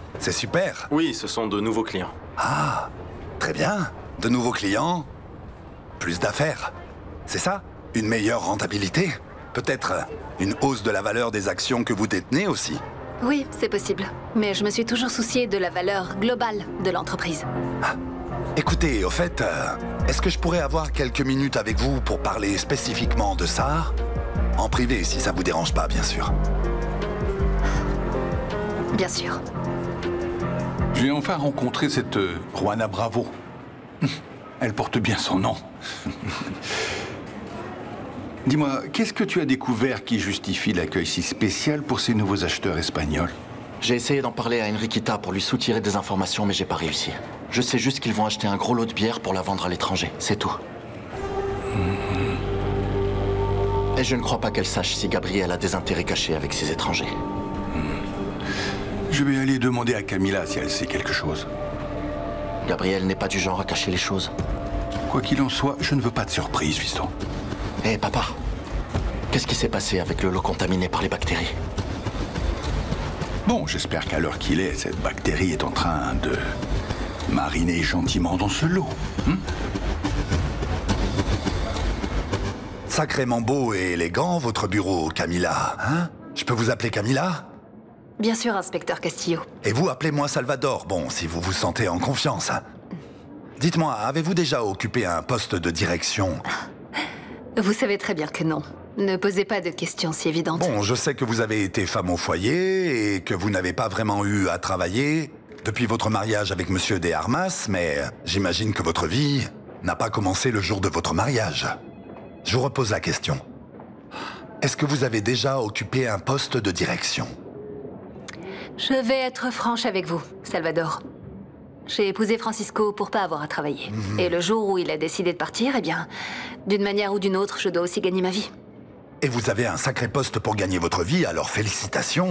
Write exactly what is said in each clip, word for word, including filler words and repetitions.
c'est super. Oui, ce sont de nouveaux clients. Ah, très bien. De nouveaux clients, plus d'affaires. C'est ça? Une meilleure rentabilité? Peut-être une hausse de la valeur des actions que vous détenez aussi? Oui, c'est possible. Mais je me suis toujours souciée de la valeur globale de l'entreprise. Ah. Écoutez, au fait, euh, est-ce que je pourrais avoir quelques minutes avec vous pour parler spécifiquement de ça? En privé, si ça vous dérange pas, bien sûr. Bien sûr. J'ai enfin rencontré cette euh, Juana Bravo. Elle porte bien son nom. Dis-moi, qu'est-ce que tu as découvert qui justifie l'accueil si spécial pour ces nouveaux acheteurs espagnols? J'ai essayé d'en parler à Enriquita pour lui soutirer des informations, mais j'ai pas réussi. Je sais juste qu'ils vont acheter un gros lot de bière pour la vendre à l'étranger, c'est tout. Mm-hmm. Et je ne crois pas qu'elle sache si Gabriel a des intérêts cachés avec ces étrangers. Mm. Je vais aller demander à Camilla si elle sait quelque chose. Gabriel n'est pas du genre à cacher les choses. Quoi qu'il en soit, je ne veux pas de surprise, fiston. Hé, hey, papa, qu'est-ce qui s'est passé avec le lot contaminé par les bactéries? Bon, j'espère qu'à l'heure qu'il est, cette bactérie est en train de mariner gentiment dans ce lot. Hein? Sacrément beau et élégant, votre bureau, Camilla. Hein? Je peux vous appeler Camilla? Bien sûr, inspecteur Castillo. Et vous, appelez-moi Salvador, bon, si vous vous sentez en confiance. Dites-moi, avez-vous déjà occupé un poste de direction? Vous savez très bien que non. Ne posez pas de questions si évidentes. Bon, je sais que vous avez été femme au foyer et que vous n'avez pas vraiment eu à travailler depuis votre mariage avec Monsieur De Armas, mais j'imagine que votre vie n'a pas commencé le jour de votre mariage. Je vous repose la question. Est-ce que vous avez déjà occupé un poste de direction? Je vais être franche avec vous, Salvador. J'ai épousé Francisco pour pas avoir à travailler. Mmh. Et le jour où il a décidé de partir, eh bien, d'une manière ou d'une autre, je dois aussi gagner ma vie. Et vous avez un sacré poste pour gagner votre vie, alors félicitations.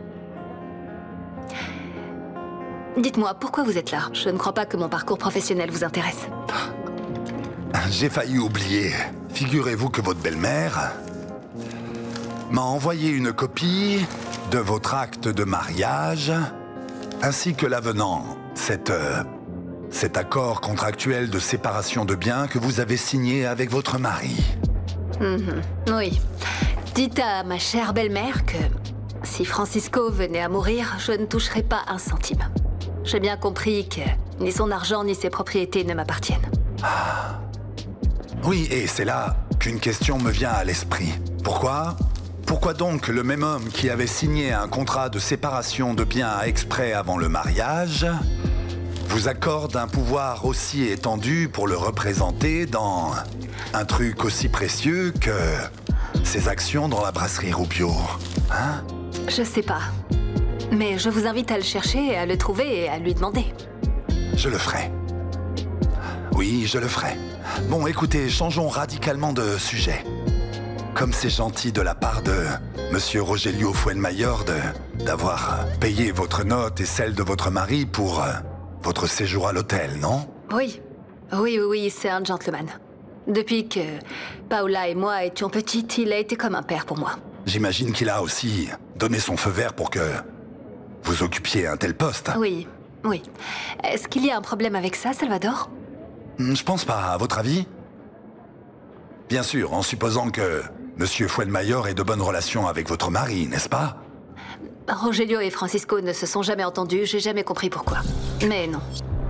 Dites-moi, pourquoi vous êtes là? Je ne crois pas que mon parcours professionnel vous intéresse. J'ai failli oublier. Figurez-vous que votre belle-mère m'a envoyé une copie de votre acte de mariage, ainsi que l'avenant, cet, euh, cet accord contractuel de séparation de biens que vous avez signé avec votre mari. Mmh, oui. Dites à ma chère belle-mère que si Francisco venait à mourir, je ne toucherai pas un centime. J'ai bien compris que ni son argent ni ses propriétés ne m'appartiennent. Ah. Oui, et c'est là qu'une question me vient à l'esprit. Pourquoi ? Pourquoi donc le même homme qui avait signé un contrat de séparation de biens exprès avant le mariage vous accorde un pouvoir aussi étendu pour le représenter dans un truc aussi précieux que ses actions dans la brasserie Rubio, hein? Je sais pas. Mais je vous invite à le chercher, à le trouver et à lui demander. Je le ferai. Oui, je le ferai. Bon, écoutez, changeons radicalement de sujet. Comme c'est gentil de la part de Monsieur Rogelio Fuenmayor de d'avoir payé votre note et celle de votre mari pour euh, votre séjour à l'hôtel, non? Oui. Oui, oui, oui, c'est un gentleman. Depuis que Paola et moi étions petites, il a été comme un père pour moi. J'imagine qu'il a aussi donné son feu vert pour que vous occupiez un tel poste. Oui, oui. Est-ce qu'il y a un problème avec ça, Salvador? Je pense pas, à votre avis? Bien sûr, en supposant que Monsieur Fuenmayor ait de bonnes relations avec votre mari, n'est-ce pas? Rogelio et Francisco ne se sont jamais entendus, j'ai jamais compris pourquoi. Mais non.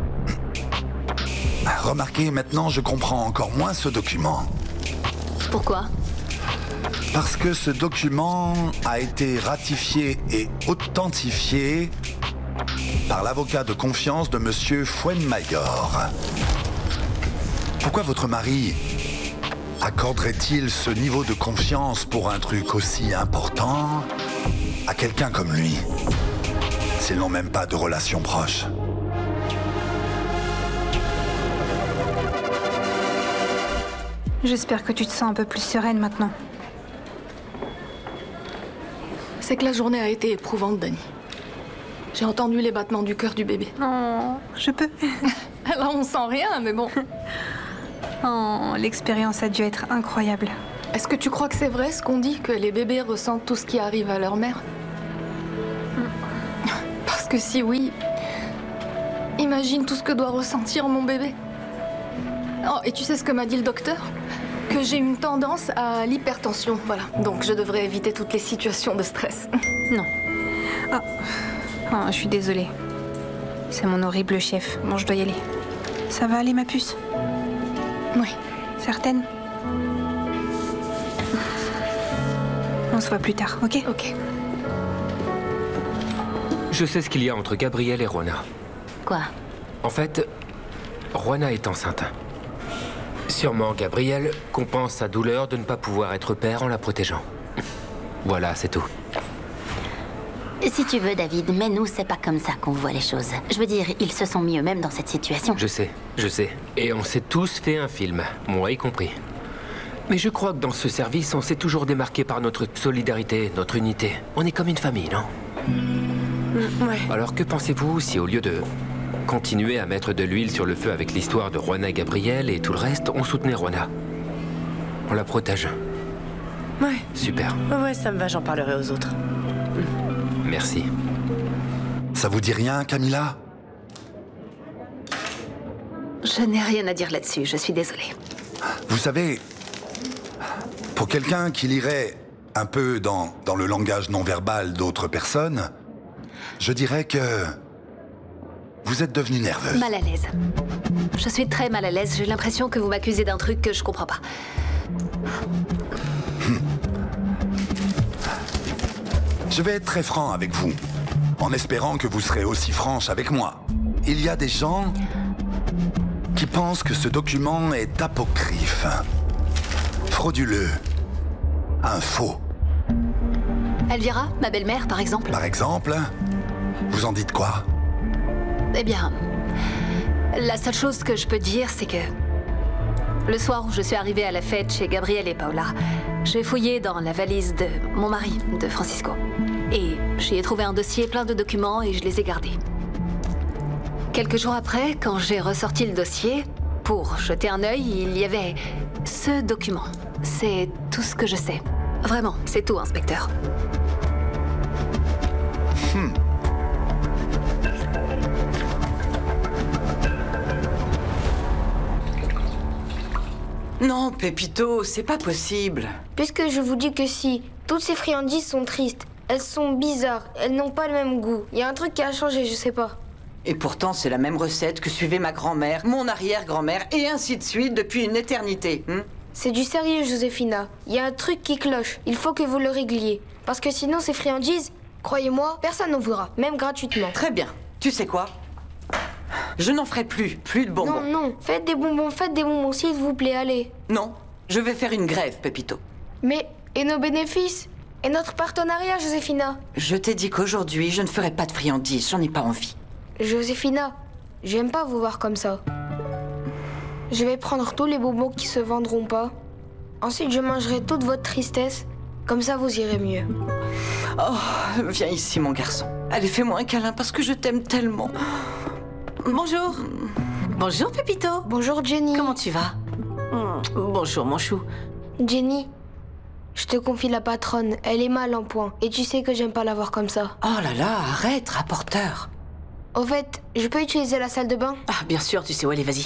Remarquez, maintenant je comprends encore moins ce document. Pourquoi? Parce que ce document a été ratifié et authentifié par l'avocat de confiance de Monsieur Fuenmayor. Pourquoi votre mari accorderait-il ce niveau de confiance pour un truc aussi important à quelqu'un comme lui, s'ils n'ont même pas de relation proche? J'espère que tu te sens un peu plus sereine maintenant. C'est que la journée a été éprouvante, Dani. J'ai entendu les battements du cœur du bébé. Oh, je peux. Alors on sent rien, mais bon. Oh, l'expérience a dû être incroyable. Est-ce que tu crois que c'est vrai ce qu'on dit, que les bébés ressentent tout ce qui arrive à leur mère? Parce que si oui, imagine tout ce que doit ressentir mon bébé. Oh, et tu sais ce que m'a dit le docteur? Que j'ai une tendance à l'hypertension, voilà. Donc je devrais éviter toutes les situations de stress. Non. Oh, oh je suis désolée. C'est mon horrible chef. Bon, je dois y aller. Ça va aller, ma puce? Oui. Certaine? On se voit plus tard, ok? Ok. Je sais ce qu'il y a entre Gabriel et Juana. Quoi? En fait, Juana est enceinte. Sûrement Gabriel compense sa douleur de ne pas pouvoir être père en la protégeant. Voilà, c'est tout. Si tu veux, David, mais nous, c'est pas comme ça qu'on voit les choses. Je veux dire, ils se sont mis eux-mêmes dans cette situation. Je sais, je sais. Et on s'est tous fait un film, moi y compris. Mais je crois que dans ce service, on s'est toujours démarqué par notre solidarité, notre unité. On est comme une famille, non? Mmh, ouais. Alors que pensez-vous si au lieu de continuer à mettre de l'huile sur le feu avec l'histoire de Juana et Gabriel et tout le reste, on soutenait Juana? On la protège. Ouais. Super. Ouais, ça me va, j'en parlerai aux autres. Merci. Ça vous dit rien, Camilla? Je n'ai rien à dire là-dessus, je suis désolée. Vous savez, pour quelqu'un qui lirait un peu dans, dans le langage non-verbal d'autres personnes, je dirais que vous êtes devenue nerveuse. Mal à l'aise. Je suis très mal à l'aise, j'ai l'impression que vous m'accusez d'un truc que je comprends pas. Je vais être très franc avec vous, en espérant que vous serez aussi franche avec moi. Il y a des gens qui pensent que ce document est apocryphe, frauduleux, un faux. Elvira, ma belle-mère, par exemple? Par exemple, vous en dites quoi? Eh bien, la seule chose que je peux dire, c'est que le soir où je suis arrivée à la fête chez Gabriel et Paola, j'ai fouillé dans la valise de mon mari, de Francisco. Et j'y ai trouvé un dossier plein de documents et je les ai gardés. Quelques jours après, quand j'ai ressorti le dossier, pour jeter un œil, il y avait ce document. C'est tout ce que je sais. Vraiment, c'est tout, inspecteur. Hmm. Non, Pépito, c'est pas possible. Puisque je vous dis que si, toutes ces friandises sont tristes. Elles sont bizarres, elles n'ont pas le même goût. Il y a un truc qui a changé, je sais pas. Et pourtant, c'est la même recette que suivait ma grand-mère, mon arrière-grand-mère, et ainsi de suite depuis une éternité. Hein? C'est du sérieux, Joséphina. Il y a un truc qui cloche. Il faut que vous le régliez. Parce que sinon, ces friandises, croyez-moi, personne n'en voudra, même gratuitement. Très bien. Tu sais quoi? Je n'en ferai plus. Plus de bonbons. Non, non. Faites des bonbons, faites des bonbons, s'il vous plaît, allez. Non. Je vais faire une grève, Pépito. Mais, et nos bénéfices? Et notre partenariat, Joséphina? Je t'ai dit qu'aujourd'hui, je ne ferai pas de friandises. J'en ai pas envie. Joséphina, j'aime pas vous voir comme ça. Je vais prendre tous les bonbons qui se vendront pas. Ensuite, je mangerai toute votre tristesse. Comme ça, vous irez mieux. Oh, viens ici, mon garçon. Allez, fais-moi un câlin parce que je t'aime tellement. Bonjour. Bonjour, Pépito. Bonjour, Jenny. Comment tu vas? mmh. Bonjour, mon chou. Jenny, je te confie la patronne. Elle est mal en point. Et tu sais que j'aime pas la voir comme ça. Oh là là, arrête, rapporteur. Au fait, je peux utiliser la salle de bain? Ah, bien sûr, tu sais où aller, vas-y.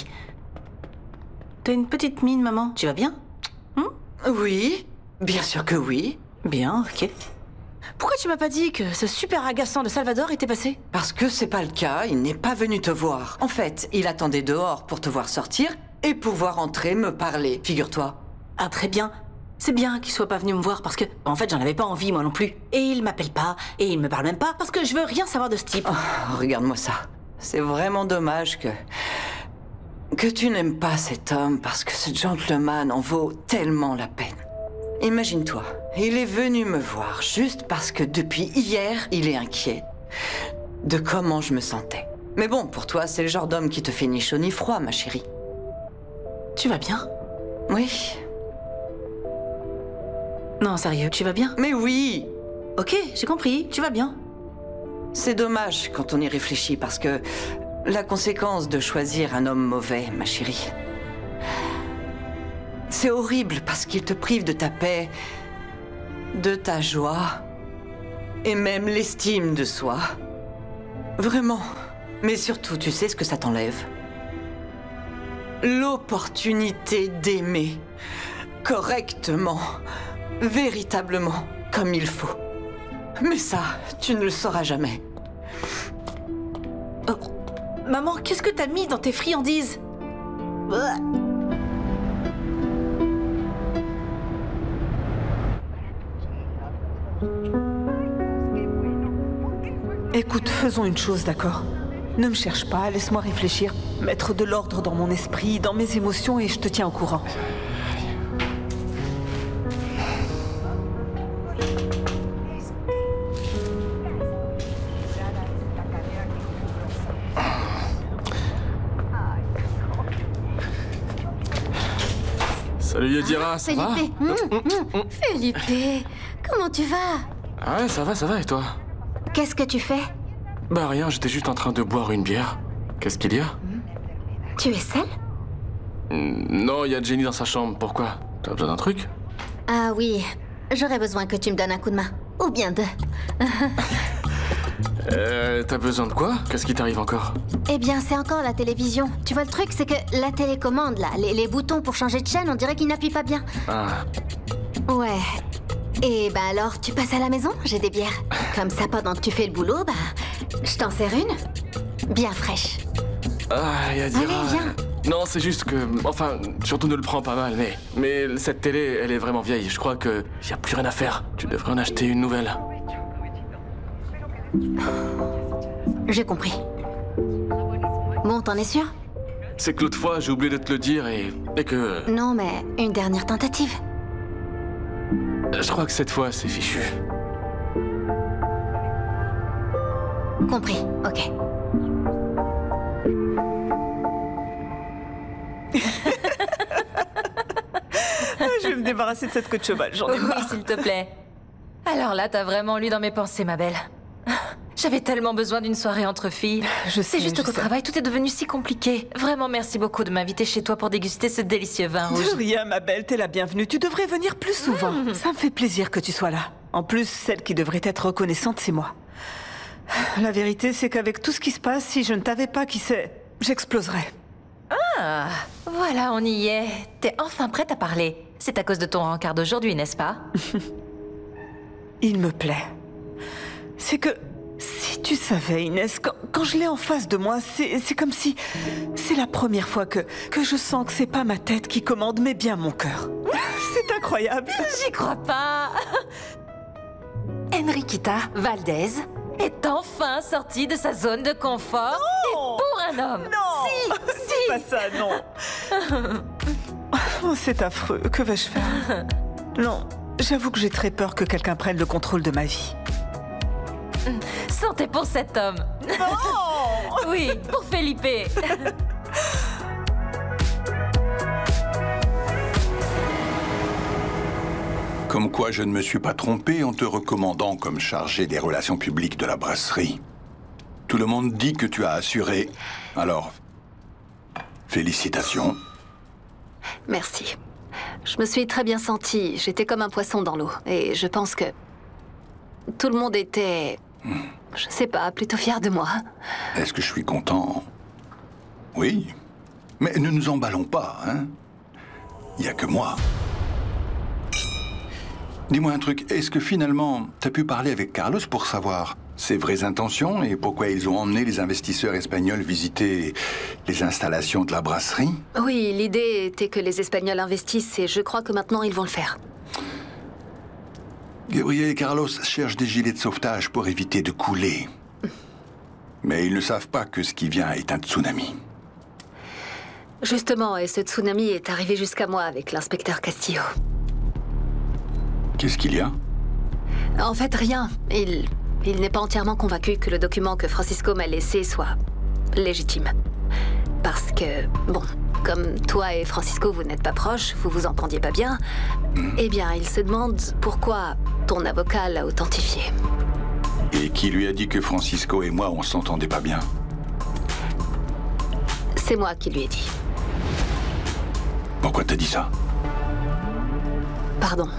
T'as une petite mine, maman. Tu vas bien? hum Oui, bien sûr que oui. Bien, ok. Pourquoi tu m'as pas dit que ce super agaçant de Salvador était passé? Parce que c'est pas le cas, il n'est pas venu te voir. En fait, il attendait dehors pour te voir sortir et pouvoir entrer me parler, figure-toi. Ah, très bien. C'est bien qu'il soit pas venu me voir parce que, en fait, j'en avais pas envie, moi non plus. Et il m'appelle pas, et il me parle même pas parce que je veux rien savoir de ce type. Oh, regarde-moi ça. C'est vraiment dommage que... que tu n'aimes pas cet homme parce que ce gentleman en vaut tellement la peine. Imagine-toi, il est venu me voir juste parce que depuis hier, il est inquiet de comment je me sentais. Mais bon, pour toi, c'est le genre d'homme qui te fait ni chaud ni froid, ma chérie. Tu vas bien? Oui. Non, sérieux, tu vas bien? Mais oui! Ok, j'ai compris, tu vas bien. C'est dommage quand on y réfléchit parce que la conséquence de choisir un homme mauvais, ma chérie, c'est horrible parce qu'il te prive de ta paix, de ta joie et même l'estime de soi. Vraiment. Mais surtout, tu sais ce que ça t'enlève? L'opportunité d'aimer. Correctement. Véritablement. Comme il faut. Mais ça, tu ne le sauras jamais. Oh. Maman, qu'est-ce que t'as mis dans tes friandises? Écoute, faisons une chose, d'accord? Ne me cherche pas, laisse-moi réfléchir, mettre de l'ordre dans mon esprit, dans mes émotions et je te tiens au courant. Salut Yadira, ça va? Felipe, mmh, mmh. Felipe, comment tu vas? Ah ouais, ça va, ça va, et toi? Qu'est-ce que tu fais? Bah rien, j'étais juste en train de boire une bière. Qu'est-ce qu'il y a? Tu es seule? Non, il y a Jenny dans sa chambre, pourquoi? T'as besoin d'un truc? Ah oui, j'aurais besoin que tu me donnes un coup de main. Ou bien deux. Euh, t'as besoin de quoi? Qu'est-ce qui t'arrive encore? Eh bien, c'est encore la télévision. Tu vois, le truc, c'est que la télécommande, là, les, les boutons pour changer de chaîne, on dirait qu'ils n'appuient pas bien. Ah. Ouais. Et bah alors, tu passes à la maison? J'ai des bières. Comme ça, pendant que tu fais le boulot, bah, je t'en sers une. Bien fraîche. Ah, Yadira. Allez, viens. Non, c'est juste que... Enfin, surtout ne le prends pas mal, mais... Mais cette télé, elle est vraiment vieille. Je crois que y a plus rien à faire. Tu devrais en acheter une nouvelle. J'ai compris. Bon, t'en es sûr? C'est que l'autre fois, j'ai oublié de te le dire et... et que... Non, mais une dernière tentative. Je crois que cette fois, c'est fichu. Compris, ok. Je vais me débarrasser de cette queue de cheval, j'en ai marre. Oui, s'il te plaît. Alors là, t'as vraiment lu dans mes pensées, ma belle. J'avais tellement besoin d'une soirée entre filles. Je sais, C'est juste je qu'au sais. travail, tout est devenu si compliqué. Vraiment, merci beaucoup de m'inviter chez toi pour déguster ce délicieux vin rouge. De rien, ma belle, t'es la bienvenue. Tu devrais venir plus souvent. Mmh. Ça me fait plaisir que tu sois là. En plus, celle qui devrait être reconnaissante, c'est moi. La vérité, c'est qu'avec tout ce qui se passe, si je ne t'avais pas, qui sait, j'exploserais. Ah, voilà, on y est. T'es enfin prête à parler. C'est à cause de ton rencard d'aujourd'hui, n'est-ce pas? Il me plaît. C'est que, si tu savais, Inès, quand, quand je l'ai en face de moi, c'est c'est comme si... C'est la première fois que, que je sens que c'est pas ma tête qui commande, mais bien mon cœur. C'est incroyable. J'y crois pas. Enriqueta Valdez est enfin sortie de sa zone de confort. Non. Et pour un homme. Non. Si, si. C'est pas ça, non. Oh, c'est affreux. Que vais-je faire? Non, j'avoue que j'ai très peur que quelqu'un prenne le contrôle de ma vie. Sentez pour cet homme. Non. Oui, pour Felipe. Comme quoi je ne me suis pas trompé en te recommandant comme chargé des relations publiques de la brasserie. Tout le monde dit que tu as assuré. Alors, félicitations. Merci. Je me suis très bien sentie. J'étais comme un poisson dans l'eau. Et je pense que tout le monde était, je sais pas, plutôt fier de moi. Est-ce que je suis content? Oui. Mais ne nous emballons pas, hein? Il n'y a que moi. Dis-moi un truc, est-ce que finalement, t'as pu parler avec Carlos pour savoir ses vraies intentions et pourquoi ils ont emmené les investisseurs espagnols visiter les installations de la brasserie? Oui, l'idée était que les Espagnols investissent et je crois que maintenant ils vont le faire. Gabriel et Carlos cherchent des gilets de sauvetage pour éviter de couler. Mais ils ne savent pas que ce qui vient est un tsunami. Justement, et ce tsunami est arrivé jusqu'à moi avec l'inspecteur Castillo. Qu'est-ce qu'il y a? En fait, rien. Il... Il n'est pas entièrement convaincu que le document que Francisco m'a laissé soit légitime. Parce que, bon, comme toi et Francisco, vous n'êtes pas proches, vous vous entendiez pas bien, mmh. eh bien, il se demande pourquoi ton avocat l'a authentifié. Et qui lui a dit que Francisco et moi, on s'entendait pas bien? C'est moi qui lui ai dit. Pourquoi t'as dit ça? Pardon.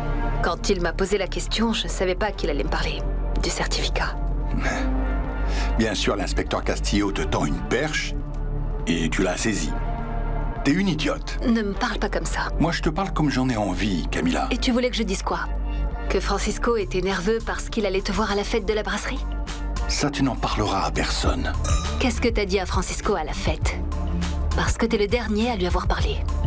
Quand il m'a posé la question, je savais pas qu'il allait me parler du certificat. Bien sûr, l'inspecteur Castillo te tend une perche et tu l'as saisie. T'es une idiote. Ne me parle pas comme ça. Moi, je te parle comme j'en ai envie, Camilla. Et tu voulais que je dise quoi? Que Francisco était nerveux parce qu'il allait te voir à la fête de la brasserie? Ça, tu n'en parleras à personne. Qu'est-ce que t'as dit à Francisco à la fête? Parce que t'es le dernier à lui avoir parlé.